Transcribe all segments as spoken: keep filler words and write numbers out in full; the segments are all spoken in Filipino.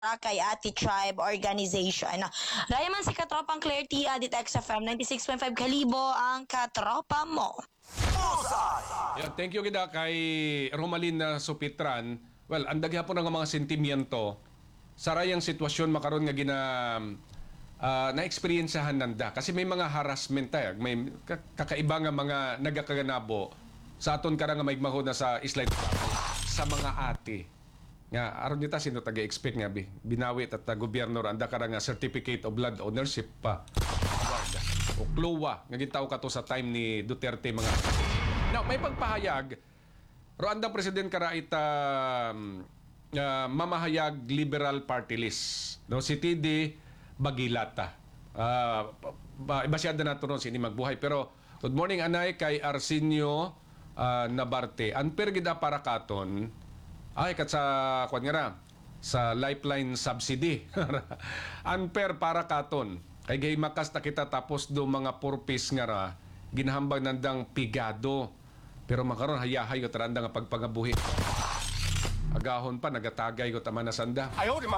Boracay Ati Tribe Organization. Raya man si Katropang Claire T. Adit X F M ninety-six point five kalibo ang katropa mo. Yeah, thank you kita kay Romalyn na Supitran. Well, ang daghapon ng mga sentimiento sa rayang sitwasyon makaron nga gina uh, na-experiencehan nanda. Kasi may mga harassment tayo, may kakaiba nga mga nagakaganabo sa aton karang nga maigmahod na sa Isla sa mga ate. Nga, aron dita sino taga-expect nga bi binawit at uh, gobyerno anda karang nga certificate of blood ownership pa. O C L O A nga gitaw kato sa time ni Duterte mga. Now, may pagpahayag Rwanda President kara ita um, uh, mamahayag Liberal Party List. No, si T D Bagilata. Uh, ibasyada na ito no, sini magbuhay. Pero, good morning anay kay Arsenio uh, Nabarte. Unfair gida para katon. Ay, kat sa, kwan nga na, sa lifeline subsidy. Unfair para katon. Kay gay makas na kita tapos do mga purpose nga ra, ginahambag nandang pigado. Pero makaron hayahay ko taranda nga pagpangabuhi. Agahon pa, nagatagay ko tama na sanda. Ayaw, di ma!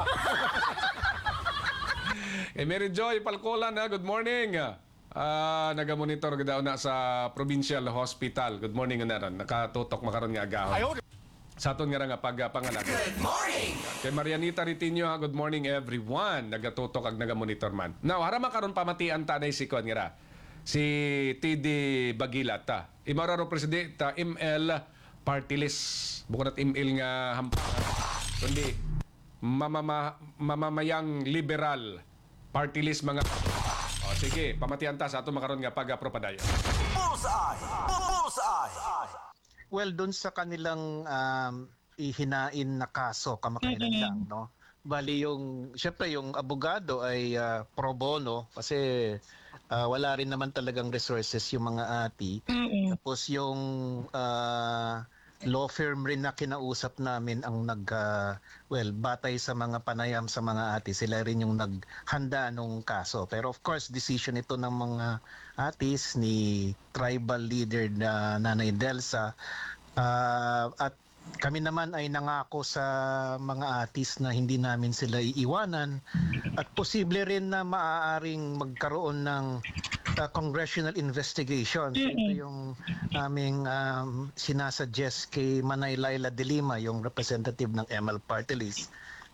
Eh, Mary Joy Palcolan, ha? Good morning. Ah, naga-monitor ko daw na sa Provincial Hospital. Good morning na ron. Nakatutok makaron nga agahon. Ayaw, Sa aton nga nga pagpangalan. Good morning! Kay Marianita Ritinho, ha? Good morning everyone. Nagatutok ag naga-monitor man. Now, harama karon pamatian tanay si Kwan nga ra. Si T D Bagilat, ta. Imararo Presidente, ta, M L Party List. Bukod at M L nga hampang. Kundi, mamama, mamamayang liberal Party List mga. O, sige, pamatian ta sa ato makaron nga pag-apropadayo. Bullseye! Bullseye! Well, doon sa kanilang um, ihinain na kaso, kamakailan Mm-hmm. lang, no? Bali yung, syempre yung abogado ay uh, pro bono kasi uh, wala rin naman talagang resources yung mga ati. Mm-mm. Tapos yung uh, law firm rin na kinausap namin ang nag, uh, well, batay sa mga panayam sa mga ati, sila rin yung naghanda nung kaso. Pero of course, decision ito ng mga atis ni tribal leader na Nanay Delsa. Uh, at kami naman ay nangako sa mga atis na hindi namin sila iiwanan at posible rin na maaaring magkaroon ng uh, congressional investigation. So, ito yung aming um, sinasuggest kay Manay Laila de Lima, yung representative ng M L Party List,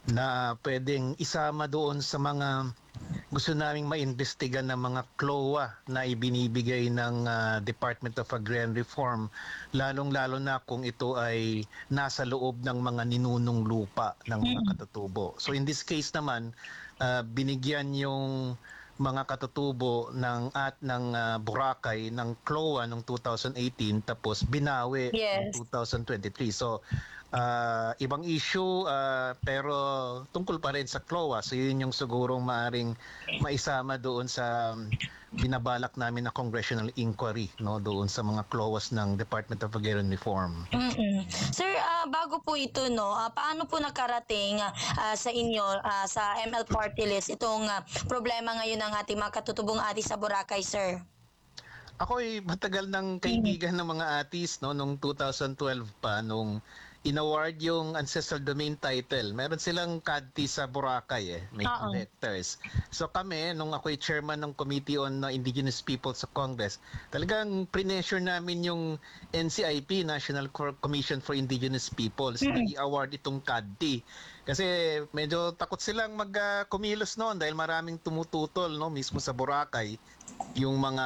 na pwedeng isama doon sa mga gusto naming maimbestiga ng mga C L O A na ibinibigay ng uh, Department of Agrarian Reform, lalong-lalo na kung ito ay nasa loob ng mga ninunong lupa ng mga katutubo. So in this case naman, uh, binigyan yung mga katutubo ng at ng uh, Boracay ng C L O A noong two thousand eighteen tapos binawi Yes. noong two thousand twenty-three. So uh, ibang issue uh, pero tungkol pa rin sa C L O A. So yun yung sigurong maaring maisama doon sa um, binabalak namin na congressional inquiry, no, doon sa mga C L O As ng Department of Agrarian Reform. Mm-mm. Sir, ah, bago po ito, no, ah, paano po nakarating ah, sa inyo, ah, sa M L Party List, itong ah, problema ngayon ng ating mga katutubong ati sa Boracay, sir? Ako ay matagal ng kaibigan ng mga atis, no, nung two thousand twelve pa, nung in-award yung ancestral domain title. Meron silang C A D T sa Boracay eh, may Oo. collectors. So kami, nung ako'y chairman ng Committee on uh, Indigenous People sa Congress, talagang pre-measure namin yung N C I P, National Co- Commission for Indigenous Peoples, na i-award itong C A D T. Kasi medyo takot silang mag-kumilos noon dahil maraming tumututol, no, mismo sa Boracay. Yung mga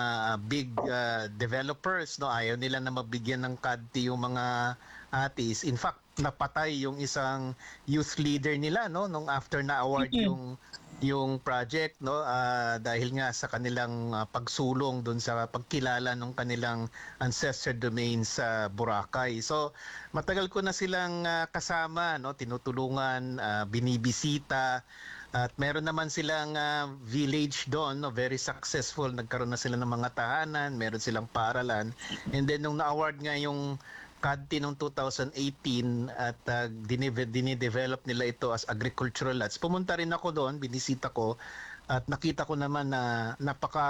big uh, developers, no, ayaw nila na mabigyan ng C A D T yung mga atis. In fact, napatay yung isang youth leader nila, no, nung after na award yung yung project, no, ah, dahil nga sa kanilang ah, pagsulong doon sa pagkilala ng kanilang ancestor domain sa Boracay. So matagal ko na silang ah, kasama, no, tinutulungan, ah, binibisita. At meron naman silang uh, village doon, no, very successful. Nagkaroon na sila ng mga tahanan, meron silang paaralan. And then nung na-award nga yung C A D T noong two thousand eighteen at uh, dinidevelop nila ito as agricultural lots. Pumunta rin ako doon, binisita ko at nakita ko naman na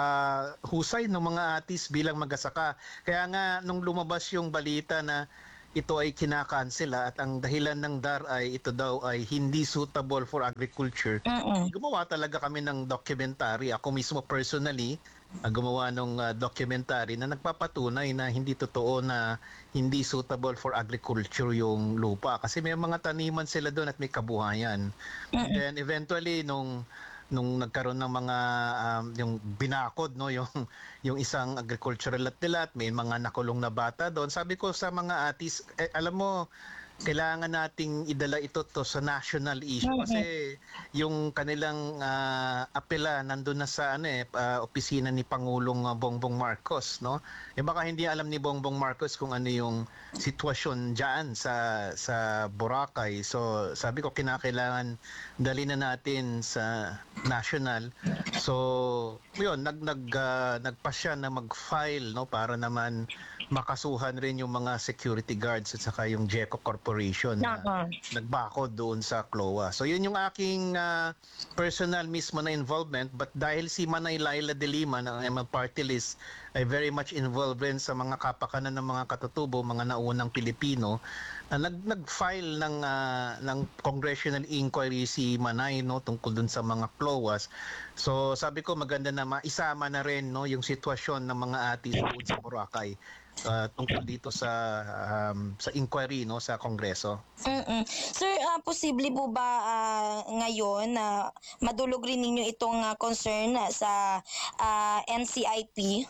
napakahusay ng mga atis bilang magasaka. Kaya nga nung lumabas yung balita na ito ay kinakansela at ang dahilan ng D A R ay ito daw ay hindi suitable for agriculture. Mm-mm. Gumawa talaga kami ng documentary. Ako mismo personally, uh, gumawa ng uh, documentary na nagpapatunay na hindi totoo na hindi suitable for agriculture yung lupa. Kasi may mga taniman sila doon at may kabuhayan. And then eventually, nung nung nagkaroon ng mga um, yung binakod no yung yung isang agricultural lot nila at may mga nakulong na bata doon, sabi ko sa mga atis, eh, alam mo, kailangan nating idala ito to sa national issue kasi yung kanilang uh, apela nandun na sa ano eh uh, opisina ni Pangulong uh, Bongbong Marcos, no? Eh baka hindi alam ni Bongbong Marcos kung ano yung sitwasyon diyan sa sa Boracay. So sabi ko kinakailangan dali na natin sa national. So yun, nag nag uh, nagpasya na mag-file no para naman makasuhan rin yung mga security guards at saka yung GECO Corporation na Uh-huh. nagbakod doon sa C L O A. So yun yung aking uh, personal mismo na involvement, but dahil si Manay Laila de Lima ng M L Party List ay very much involved rin sa mga kapakanan ng mga katutubo, mga naunang Pilipino, uh, nag nag-file ng uh, ng congressional inquiry si Manay no tungkol dun sa mga C L O As. So sabi ko maganda na maisama na rin no yung sitwasyon ng mga atis doon sa Boracay. Uh, tungkol dito sa um, sa inquiry no sa Kongreso. Mm-mm. Sir, ah, posible po ba ah, ngayon na madulog rin ninyo itong ah, concern ah, sa ah, N C I P?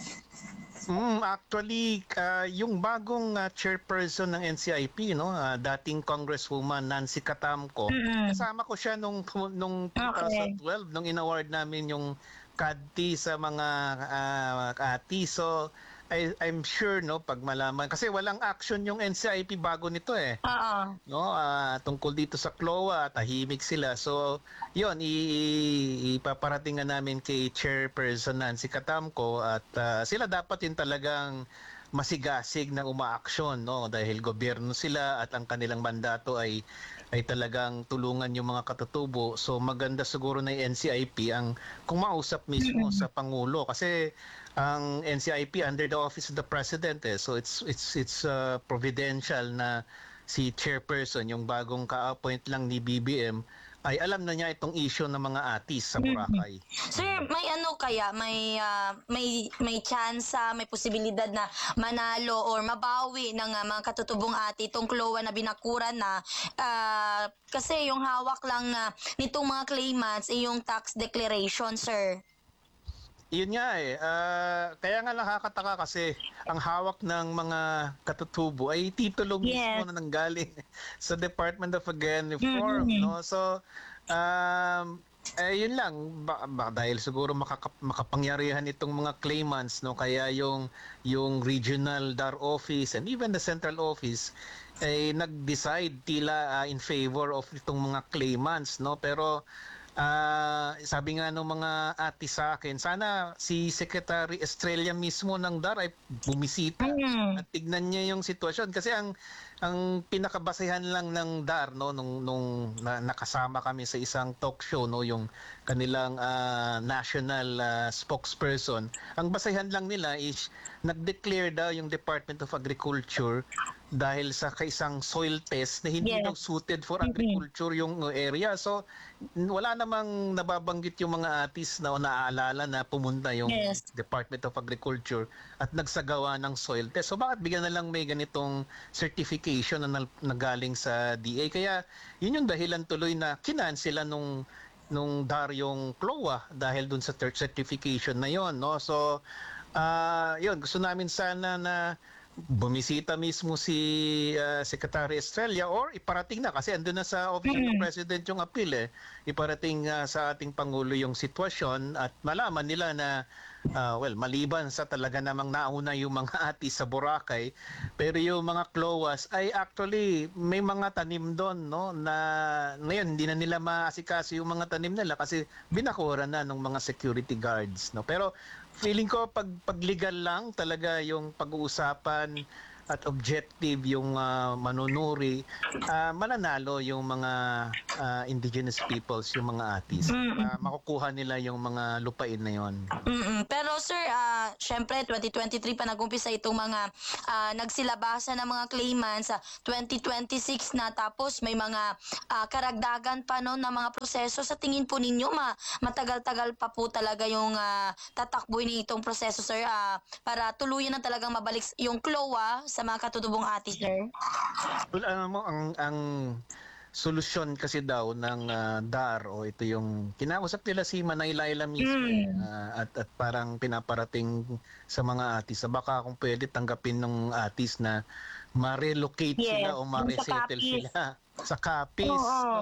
Mm, actually, uh, yung bagong uh, chairperson ng N C I P, no, uh, dating Congresswoman Nancy Catamco, Mm-mm. kasama ko siya nung nung Okay. twenty twelve nung inaward namin yung C A D T sa mga uh, ati. So I, I'm sure no pag malaman kasi walang action yung N C I P bago nito eh. Oo. No, ah, tungkol dito sa C L O A, tahimik sila. So, 'yon i- ipaparating nga namin kay Chairperson Nancy Catamco at ah, sila dapat yung talagang masigasig na umaaksyon no dahil gobyerno sila at ang kanilang mandato ay ay talagang tulungan yung mga katutubo. So maganda siguro na yung N C I P ang kumausap mismo sa Pangulo kasi ang N C I P under the office of the President eh. So it's it's it's uh, providential na si chairperson yung bagong ka-appoint lang ni B B M ay alam na niya itong issue ng mga atis sa Boracay. Sir, may ano kaya, may ah, may may chance, may posibilidad na manalo or mabawi ng ah, mga katutubong ati itong C L O A na binakuran na ah, kasi yung hawak lang ah, nitong mga claimants ay yung tax declaration, sir. Yun nga eh. Ah, kaya nga nakakataka kasi ang hawak ng mga katutubo ay titulo mismo Yes. na nanggaling sa Department of Agrarian Reform. No? So, um, eh, yun lang. Ba, ba, dahil siguro makaka, makapangyarihan itong mga claimants, no? Kaya yung, yung regional D A R office and even the central office ay nag-decide tila ah, in favor of itong mga claimants. No? Pero Ah, sabi nga ng mga ati sa akin, sana si Secretary Estrella mismo ng D A R ay bumisita Mm. at tignan niya yung sitwasyon kasi ang ang pinakabasehan lang ng D A R no nung nung na, nakasama kami sa isang talk show no yung kanilang ah, national ah, spokesperson, ang basehan lang nila is nag-declare daw yung Department of Agriculture dahil sa kaisang soil test na hindi Yes. daw suited for agriculture yung uh, area. So n- wala namang nababanggit yung mga atis na naaalala na pumunta yung Yes. Department of Agriculture at nagsagawa ng soil test. So bakit bigyan na lang may ganitong certification na nal- nagaling sa D A? Kaya yun yung dahilan tuloy na kinansela nung nung D A R yung C L O A dahil dun sa third certification na yon, no? So ah yun, gusto namin sana na bumisita mismo si ah, Secretary Estrella or iparating na kasi andun na sa office ng President yung appeal eh. Iparating ah, sa ating Pangulo yung sitwasyon at malaman nila na ah, well, maliban sa talaga namang nauna yung mga ati sa Boracay, pero yung mga C L O As ay actually may mga tanim doon no na ngayon hindi na nila maasikaso yung mga tanim nila kasi binakura na ng mga security guards no. Pero feeling ko pag pag legal lang talaga yung pag-uusapan at objective yung ah, manunuri, ah, mananalo yung mga ah, indigenous peoples, yung mga atis. Ah, makukuha nila yung mga lupain na yon. Mm-mm. Pero sir, ah syempre twenty twenty-three pa nag-umpisa itong mga ah, nagsilabasan ng mga claimants sa twenty twenty-six na, tapos may mga ah, karagdagan pa no na mga proseso. Sa tingin po ninyo ma matagal-tagal pa po talaga yung ah, tatakbo ni itong proseso sir, ah, para tuluyan na talagang mabalik yung C L O A sa mga katutubong ati sir? Well, alam mo, ang ang solusyon kasi daw ng ah, D A R, o ito yung kinausap nila si Manay Laila mismo, eh, ah, at, at parang pinaparating sa mga atis, na baka kung pwede tanggapin ng atis na ma-relocate Yes, sila o yung sa ma-resettle Capiz. sila sa Capiz. Oo. No?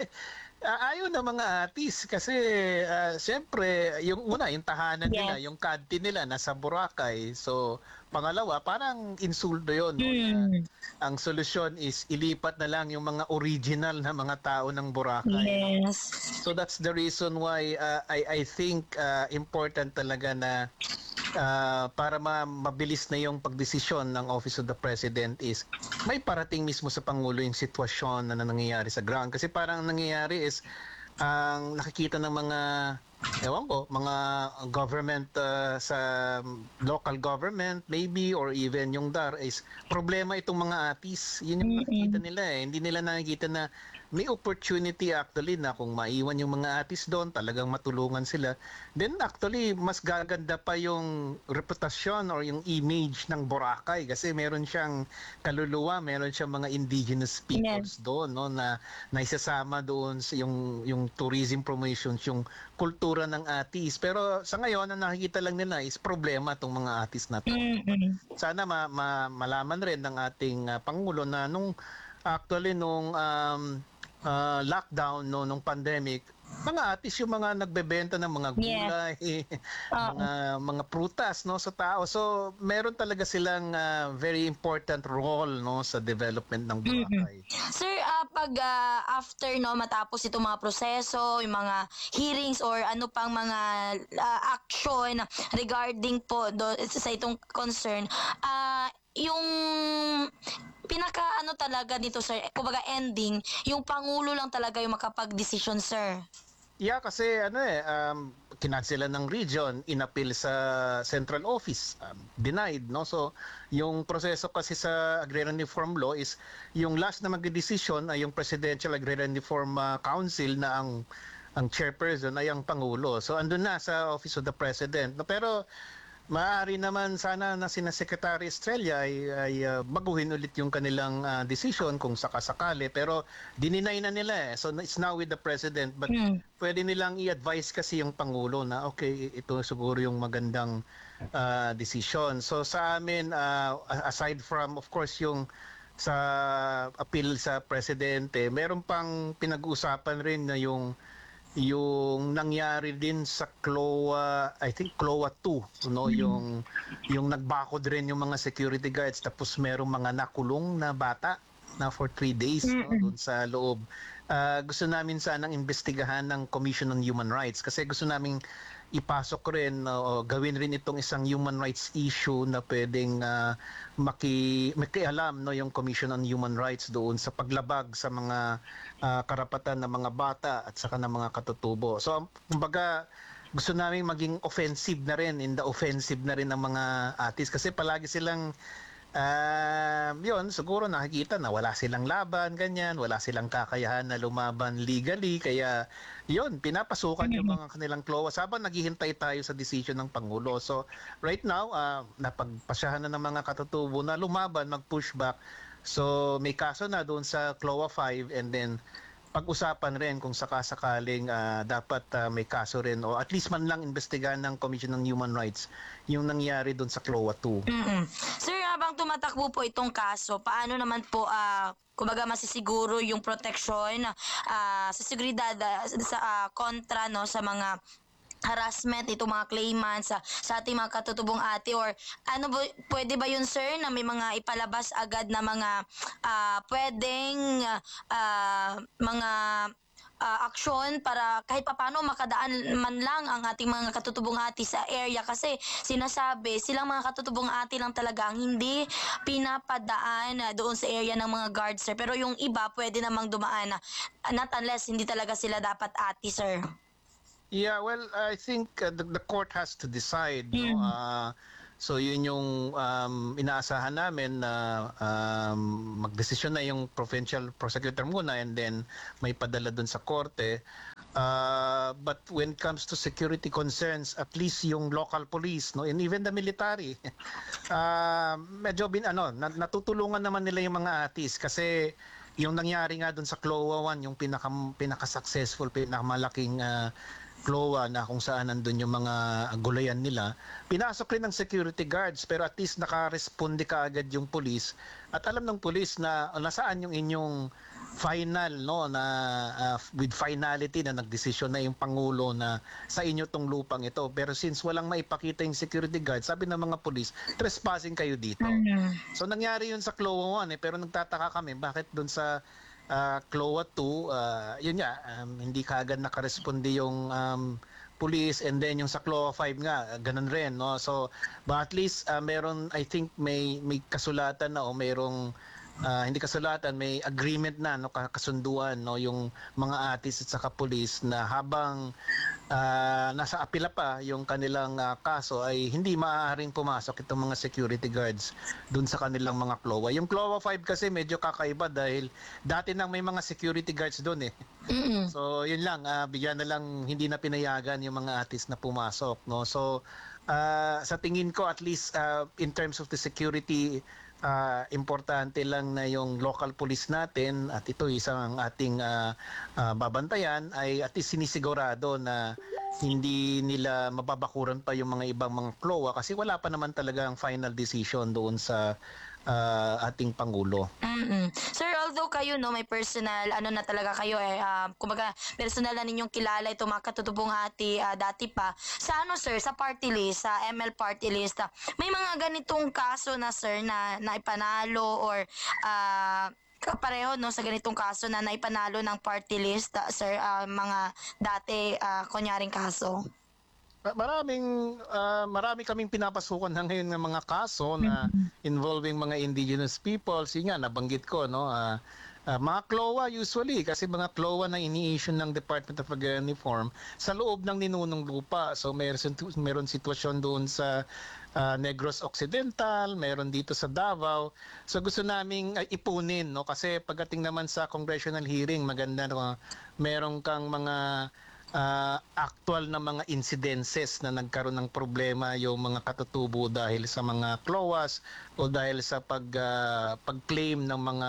Ah, ayaw ng mga atis kasi ah, siyempre yung una yung tahanan Yes. nila, yung kanti nila nasa Boracay. So pangalawa parang insulto yon, no, na Mm. ang solusyon is ilipat na lang yung mga original na mga tao ng Boracay. Yes. So that's the reason why uh, I I think uh, important talaga na uh, para ma- mabilis na yung pagdesisyon ng Office of the President is may parating mismo sa Pangulo yung sitwasyon na nangyayari sa ground. Kasi parang ang nangyayari is ang nakikita ng mga ewan ko, mga government uh, sa local government maybe, or even yung D A R is problema itong mga atis. Yun yung nakikita nila eh. Hindi nila nakikita na may opportunity actually na kung maiwan yung mga atis doon, talagang matulungan sila. Then actually, mas gaganda pa yung reputasyon or yung image ng Boracay kasi meron siyang kaluluwa, meron siyang mga indigenous peoples doon, no, na naisasama doon sa yung yung tourism promotions, yung kultura ng atis. Pero sa ngayon, ang nakikita lang nila is problema itong mga atis na to. Mm-mm. Sana ma- ma- malaman rin ng ating ah, Pangulo na nung actually nung um, ah, lockdown no nung pandemic, mga atis yung mga nagbebenta ng mga gulay, mga mga prutas no sa tao. So meron talaga silang ah, very important role no sa development ng Boracay. Sir, ah, pag ah, after no matapos itong mga proseso, yung mga hearings or ano pang mga ah, action regarding po do, sa itong concern, ah yung pinaka ano talaga nito sir, kumbaga ending, yung Pangulo lang talaga yung makapag-decision sir. Yeah, kasi ano eh, um, kinansela ng region, inappeal sa central office, um, denied, no? So, yung proseso kasi sa Agrarian Reform Law is, yung last na magdedesisyon ay yung Presidential Agrarian Reform uh, Council na ang ang chairperson ay ang Pangulo. So, andun na sa Office of the President. No, pero, maaari naman sana na sina Secretary Estrella ay, ay uh, baguhin ulit yung kanilang uh, decision kung sakasakali, pero dininay na nila eh. So it's now with the President, but Hmm. pwede nilang i-advise kasi yung Pangulo na okay, ito siguro yung magandang uh, decision. So sa amin, uh, aside from of course yung sa appeal sa Presidente, meron pang pinag-uusapan rin na yung yung nangyari din sa C L O A, I think C L O A two, no, yung yung nagbakod rin yung mga security guards, tapos merong mga nakulong na bata na for three days no, doon sa loob. Ah, gusto namin sanang imbestigahan ng Commission on Human Rights kasi gusto naming ipasok rin o gawin rin itong isang human rights issue na pwedeng ah, maki makialam no yung Commission on Human Rights doon sa paglabag sa mga ah, karapatan ng mga bata at saka ng mga katutubo. So kumbaga gusto namin maging offensive na rin, in the offensive na rin ng mga atis kasi palagi silang Ah, yun, siguro nakikita na wala silang laban, ganyan, wala silang kakayahan na lumaban legally, kaya yun, pinapasukan yung mga kanilang C L O A habang naghihintay tayo sa decision ng Pangulo. So, right now, ah, napagpasyahan na ng mga katutubo na lumaban, mag-pushback. So, may kaso na doon sa C L O A five, and then pag-usapan rin kung sakasakaling ah, dapat ah, may kaso rin o at least man lang investigahan ng Commission on Human Rights yung nangyari doon sa C L O A two. Mm-mm. Sir, habang tumatakbo po itong kaso, paano naman po ah kumbaga masisiguro yung proteksyon ah, sa seguridad ah, sa ah, kontra no sa mga harassment itong mga claimants sa, sa ating mga katutubong ate, or ano ba, pwede ba yun sir na may mga ipalabas agad na mga ah, pwedeng ah, mga ah, aksyon para kahit papano makadaan man lang ang ating mga katutubong ati sa area kasi sinasabi silang mga katutubong ati lang talaga ang hindi pinapadaan ah, doon sa area ng mga guards, sir. Pero yung iba pwede namang dumaan na not unless hindi talaga sila dapat ati, sir. Yeah, well, I think uh, the, the court has to decide. No? Uh, so yun yung um, inaasahan namin na um, magdesisyon na yung provincial prosecutor muna and then may padala dun sa korte. Uh, but when it comes to security concerns, at least yung local police, no, and even the military, uh, medyo bin ano, nat- natutulungan naman nila yung mga atis kasi yung nangyari nga dun sa Cloa one, yung pinaka pinaka-successful, pinakamalaking uh, Cloa na kung saan nandun yung mga gulayan nila, pinasok rin ng security guards pero at least nakaresponde ka agad yung police at alam ng police na nasaan yung inyong final, no, na uh, with finality na nagdesisyon na yung Pangulo na sa inyo tong lupang ito. Pero since walang maipakita yung security guard, sabi ng mga police, trespassing kayo dito. So nangyari yun sa Cloa one eh, pero nagtataka kami bakit dun sa uh, Cloa two, uh, yun nga, um, hindi kaagad nakaresponde yung um, police, and then yung sa Cloa five nga, uh, ganun rin, no? So, but at least uh, meron, I think may may kasulatan na o merong uh, hindi kasulatan, may agreement na, no, kasunduan, no, yung mga atis at saka police na habang uh, nasa apila pa yung kanilang uh, kaso ay hindi maaaring pumasok itong mga security guards dun sa kanilang mga Cloa. Yung Cloa five kasi medyo kakaiba dahil dati nang may mga security guards dun eh. So yun lang, uh, bigyan na lang hindi na pinayagan yung mga atis na pumasok, no. So uh, sa tingin ko at least uh, in terms of the security, Uh, importante lang na yung local police natin at ito isang ating uh, uh, babantayan ay at least sinisigurado na hindi nila mababakuran pa yung mga ibang mga Cloa kasi wala pa naman talaga ang final decision doon sa uh, ating Pangulo. Mm-mm. Sir, although kayo no may personal ano na talaga kayo eh ah, kumbaga personal na ninyong kilala itong mga katutubong ati ah, dati pa sa ano sir sa party list sa M L party list ah, may mga ganitong kaso na sir na naipanalo or ah, kapareho no sa ganitong kaso na naipanalo ng party list ah, sir ah, mga dati ah, kunyaring kaso. Ma- Maraming ah, marami kaming pinapasukan na ngayon ng mga kaso na involving mga indigenous peoples. Yun nga, nabanggit ko, no? ah, ah, mga Cloa usually, kasi mga Cloa na ini-issue ng Department of Agrarian Reform sa loob ng ninunong lupa. So meron, meron sitwasyon doon sa ah, Negros Occidental, meron dito sa Davao. So gusto naming ah, ipunin, no? Kasi pagdating naman sa congressional hearing, maganda no? Meron kang mga uh, actual na mga incidences na nagkaroon ng problema yung mga katutubo dahil sa mga Cloas o dahil sa pag uh, pag-claim ng mga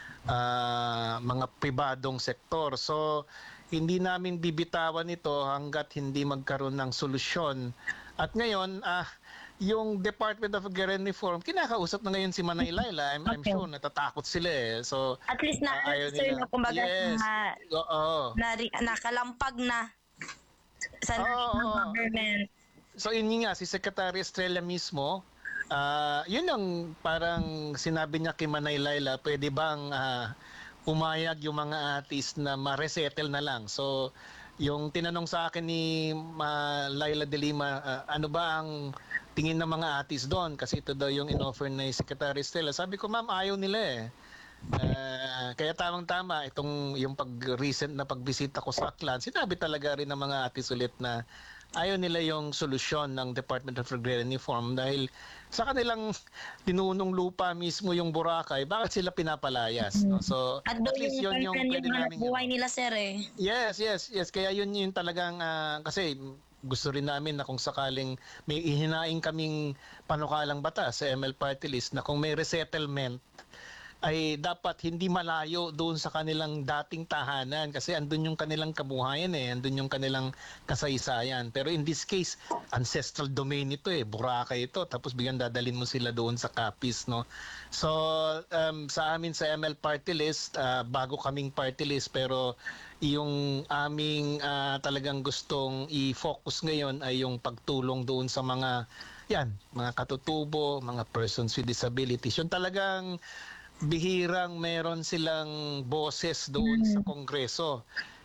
uh, mga pribadong sektor. So hindi namin bibitawan ito hangga't hindi magkaroon ng solusyon. At ngayon, ah yung Department of Agrarian Reform, kinakausap na ngayon si Manay Laila. I'm, I'm Okay. sure natatakot sila eh. So, At least na ah, ayaw sir nila. no kumbaga Yes. na, Oo. na, nakalampag na sa Oo, oo. government. So yun nga, si Secretary Estrella mismo, ah yun ang parang sinabi niya kay Manay Laila, pwede bang ah, pumayag yung mga artist na ma-resettle na lang. So yung tinanong sa akin ni Ma Laila de Lima, ah, ano ba ang tingin ng mga artist doon? Kasi ito daw yung in-offer ni Secretary Estrella. Sabi ko, ma'am, ayaw nila eh. Ah, kaya tamang-tama itong yung pag-recent na pagbisita ko sa Aklan, sinabi talaga rin ng mga artist ulit na ayaw nila yung solusyon ng Department of Agrarian Reform dahil sa kanilang tinunong lupa mismo yung Boracay, bakit sila pinapalayas? No? So, At at doon least yung yun yung concern pwede yung hanap namin buhay nila sir eh. Yes, yes, yes. Kaya yun yung talagang, ah, kasi gusto rin namin na kung sakaling may ihinaing kaming panukalang batas sa M L Party List na kung may resettlement, ay dapat hindi malayo doon sa kanilang dating tahanan kasi andun yung kanilang kabuhayan eh, andun yung kanilang kasaysayan. Pero in this case, ancestral domain ito eh, Boracay ito, tapos bigyan dadalhin mo sila doon sa Capiz, no? So, um, sa amin sa M L Party List, ah, bago kaming party list, pero yung aming ah, talagang gustong i-focus ngayon ay yung pagtulong doon sa mga, yan, mga katutubo, mga persons with disabilities. Yung talagang bihirang meron silang boses doon sa Kongreso.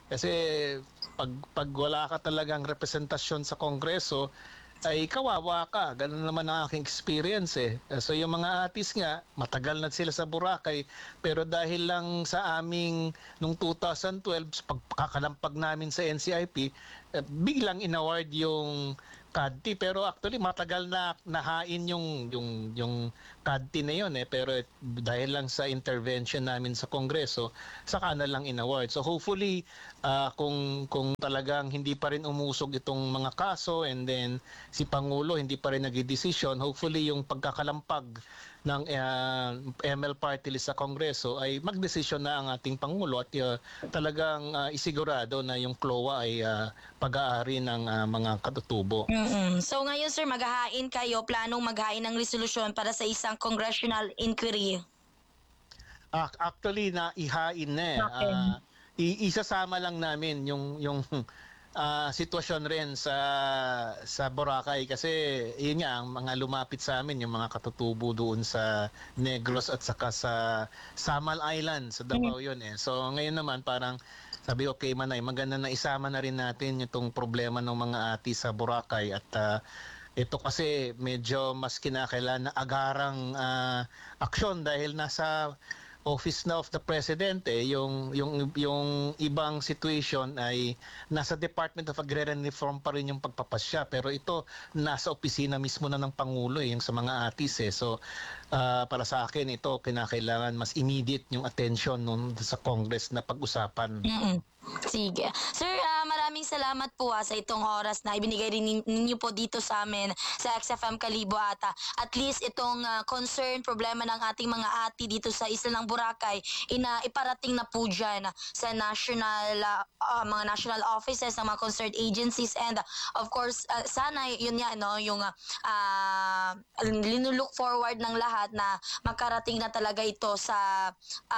Kasi pag, pag wala ka talagang representasyon sa Kongreso, ay kawawa ka. Ganun naman ang aking experience eh. So yung mga artist nga, matagal na sila sa Boracay, pero dahil lang sa aming nung two thousand twelve, pagkakalampag namin sa N C I P, eh, biglang inaward yung C A D T, pero actually matagal na nahain yung yung yung C A D T na yun eh, pero dahil lang sa intervention namin sa Kongreso, saka na lang inaward. So hopefully ah, kung kung talagang hindi pa rin umusog itong mga kaso, and then si Pangulo hindi pa rin nagdedesisyon, hopefully yung pagkakalampag ng uh, M L party list sa Kongreso ay magdesisyon na ang ating Pangulo at uh, talagang uh, isigurado na yung C L O A ay uh, pag-aari ng uh, mga katutubo. Mm-mm. So ngayon sir, maghahain kayo, planong maghain ng resolusyon para sa isang congressional inquiry. Ah, actually na ihain na eh. Okay. Ah, i- isasama lang namin yung yung ah, sitwasyon rin sa sa Boracay kasi yun nga ang mga lumapit sa amin yung mga katutubo doon sa Negros at saka sa Samal Island sa Davao yun eh. So ngayon naman parang sabi okay Manay, maganda na isama na rin natin itong problema ng mga ati sa Boracay at ah, ito kasi medyo mas kinakailangan na agarang ah, aksyon dahil nasa office na of the president eh, yung yung yung ibang situation ay nasa Department of Agrarian Reform pa rin yung pagpapasya, pero ito nasa opisina mismo na ng Pangulo eh, yung sa mga atis eh. So ah, para sa akin ito kinakailangan mas immediate yung attention nung sa Congress na pag-usapan. Mm-mm. Sige. Sir, ah, maraming salamat po ah, sa itong oras na ibinigay rin nin- ninyo po dito sa amin sa X F M Kalibo ata. At least itong ah, concern, problema ng ating mga ati dito sa isla ng Boracay, ina iparating na po dyan sa national, ah, ah, mga national offices ng mga concerned agencies, and ah, of course, ah, sana yun nga, no, yung ah, ah, linulook forward ng lahat na makarating na talaga ito sa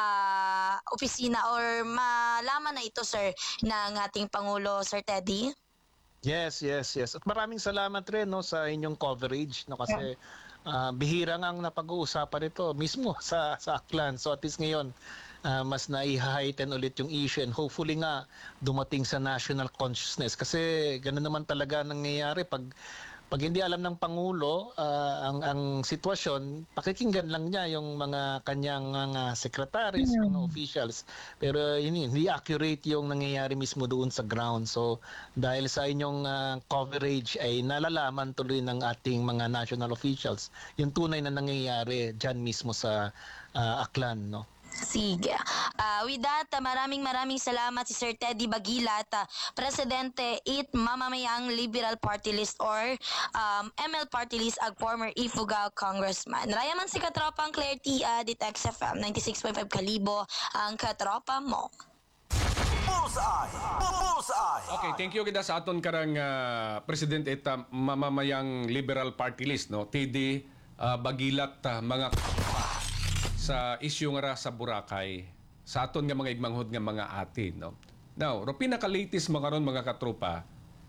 ah, opisina or malaman na ito, sir, ng ating Pangulo, Sir Teddy. Yes, yes, yes. At maraming salamat rin no sa inyong coverage no kasi ah, bihira ngang napag-uusapan ito mismo sa sa Aklan. So at least ngayon ah, mas nai-heighten ulit yung issue, and hopefully nga dumating sa national consciousness kasi ganun naman talaga nangyayari pag pag hindi alam ng Pangulo ah, ang ang sitwasyon, pakikinggan lang niya yung mga kanyang mga secretaries, mga officials. Pero hindi, hindi accurate yung nangyayari mismo doon sa ground. So dahil sa inyong ah, coverage ay nalalaman tuloy ng ating mga national officials yung tunay na nangyayari diyan mismo sa ah, Aklan, no? Sige. Ah, with that, ah, maraming maraming salamat si Sir Teddy Bagilat, ah, Presidente it Mamamayang Liberal Party List or um, M L Party List ag former Ifugao Congressman. Rayaman si Katropang Claire T. Adit X F M ninety-six point five Kalibo, ang katropa mo. Bullseye! Bullseye! Okay, thank you kita sa aton karang ah, Presidente it ah, Mamamayang Liberal Party List, no? T D ah, Bagilat, ah, mga sa issue nga ra sa Boracay, sa aton nga mga igmanghod nga mga ati, no? Now, ro pinaka-latest mga karon mga katropa,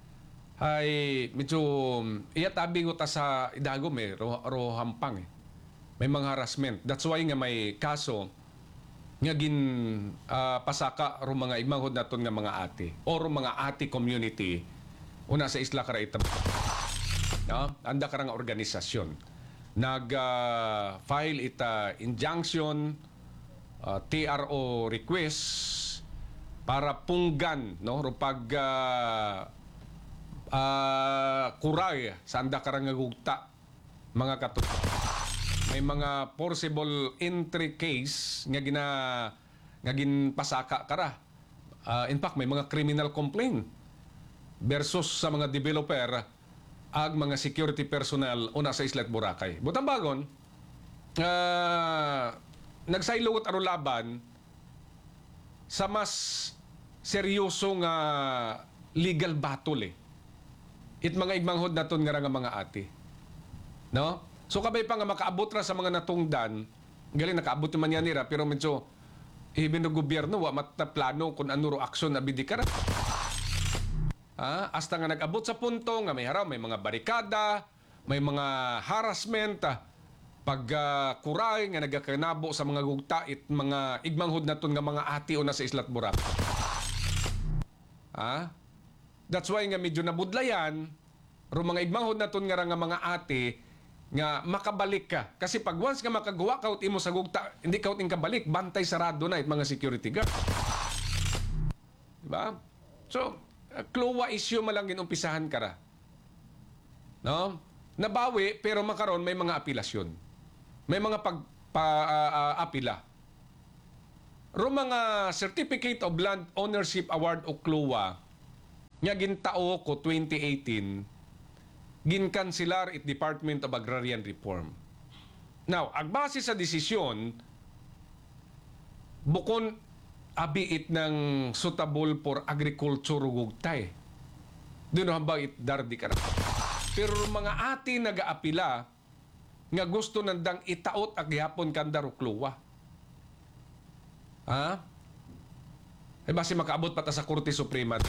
ay medyo iya tabi ko ta sa idagom eh, ro, ro hampang eh. May mga harassment. That's why nga may kaso nga gin ah, pasaka ro mga igmanghod naton nga mga ati o ro mga ati community una sa isla Karaita. No? Anda karang organisasyon nag-file ita injunction, uh, T R O request para punggan no rupag uh, uh, kuray sa anda karang ngagugta mga katu may mga forcible entry case nga gina nga ginpasaka kara. Uh, in fact may mga criminal complaint versus sa mga developer ag mga security personnel una sa Isla Boracay. Butang bagon, uh, nagsaylogot aro laban sa mas seryosong uh, legal battle eh. It mga igmanghod naton nga nga mga ati. No? So kabay pa nga makaabot ra sa mga natungdan, galing nakaabot man yan nira, pero medyo even ng gobyerno wa mataplano kung ano ro aksyon na bidikara. Ah, hasta nga nag-abot sa punto nga may haraw, may mga barikada, may mga harassment, ah, pag uh, kuray nga nagakanabo sa mga gugta it mga igmanghod naton nga mga ati o na sa Isla Boracay. Ah? That's why nga medyo nabudlayan, ro mga igmanghod na ton nga ra nga mga ate, nga makabalik ka. Kasi pag once nga makagawa ka imo sa gugta, hindi ka uting kabalik, bantay sarado na it mga security guard. Diba? So, uh, klowa issue malang ginumpisahan ka ra. No? Nabawi, pero makaron may mga apilasyon. May mga pag pa, uh, uh, apila. Ro mga Certificate of Land Ownership Award o klowa nga gintao ko twenty eighteen, ginkanselar it Department of Agrarian Reform. Now, agbase sa desisyon, bukon abiit ng suitable for agriculture gugtay. Doon hamba it dardi ka na. Pero mga ati nag-aapila nga gusto nandang itaot ag gihapon kanda rukluwa. Ha? Eh basi makaabot pa ta sa Korte Suprema.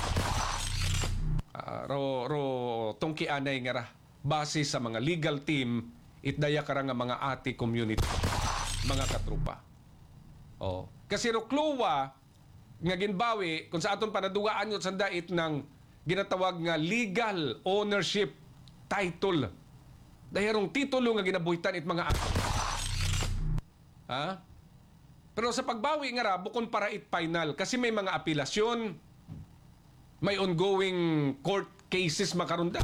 Uh, ro ro tungki anay nga ra base sa mga legal team itdaya kara nga mga ati community mga katrupa. Oh, kasi ro kluwa nga ginbawi kung sa aton panadugaan yun sa dait ng ginatawag nga legal ownership title. Dahirong titulo nga ginabuhitan it mga ati. Ha? Pero sa pagbawi nga ra bukon para it final kasi may mga apilasyon, may ongoing court cases makarunda.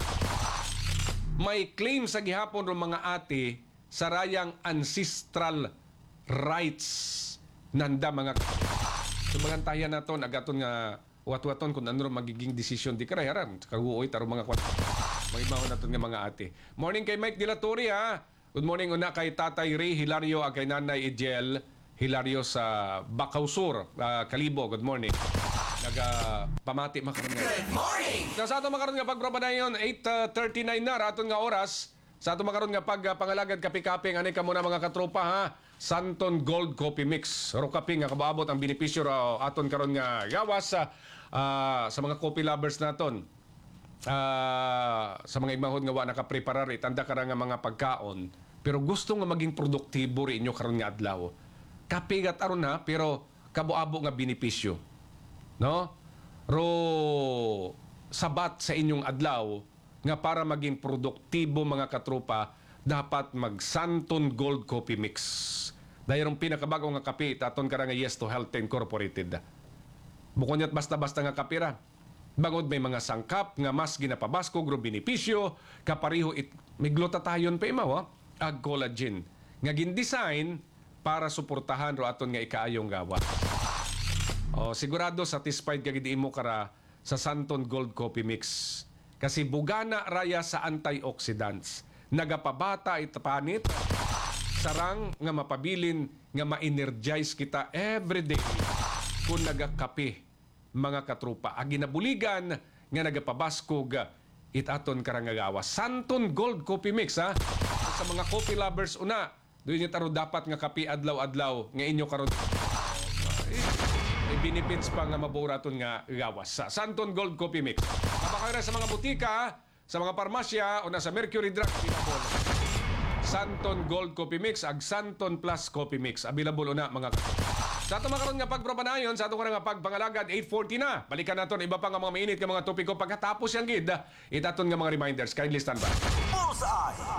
May claim sa gihapon ng mga ate sa rayang ancestral rights nanda mga so magantayan naton agaton nga wat-waton kung ano magiging desisyon di karayaran kaguoy taro mga kwat magibahon naton nga mga ate. Morning kay Mike Dilatori ha. Good morning una kay Tatay Ray Hilario ag kay Nanay Ejel Hilario sa Bacaw Sur, uh, Kalibo. Good morning. Naga pamati makaron nga. Good morning. Sa ato makaron nga pagpropadayon eight thirty-nine na raton nga oras. Sa ato makaron nga pag uh, pangalagad kapi-kaping ani ka muna mga katropa ha. Santon Gold Coffee Mix. Ro kaping nga kabaabot ang benepisyo ra aton karon nga gawas sa uh, sa mga coffee lovers naton. Uh, sa mga imahod nga wa nakapreparar itanda ka nga mga pagkaon pero gusto nga maging produktibo ri inyo karon nga adlaw. Kapigat aron ha pero kabuabo nga benepisyo. No? Ro sabat sa inyong adlaw nga para maging produktibo mga katropa dapat mag Santon Gold Coffee Mix. Dahil pinakabago nga kape taton ka nga Yes to Health Incorporated. Bukod niya't basta-basta nga kape ra. Bangod may mga sangkap nga mas ginapabasko gro benepisyo kapariho it may glutathione pa imaw ha? Ag collagen nga gin-design para suportahan ro aton nga ikaayong gawa. Oh, sigurado satisfied ka gid imo kara sa Santon Gold Coffee Mix. Kasi bugana raya sa antioxidants. Nagapabata itapanit sarang nga mapabilin nga ma-energize kita everyday kung nagakape mga katrupa. Ang ginabuligan nga nagapabaskog itaton karangagawa. Santon Gold Coffee Mix ha. Sa mga coffee lovers una, doon niyo taro dapat nga kape adlaw-adlaw nga inyo karon. May benefits pa nga maburaton nga gawas sa Santon Gold Coffee Mix. Mapakayra sa mga butika, sa mga parmasya o na sa Mercury Drug available. Santon Gold Coffee Mix ag Santon Plus Coffee Mix available una mga sa ato makaroon nga pagpropanayon, sa ato nga pagpangalagad, eight forty na. Balikan naton iba pa nga mga mainit nga mga topiko pagkatapos yang gid. Itaton nga mga reminders. Kindly stand by. Bullseye.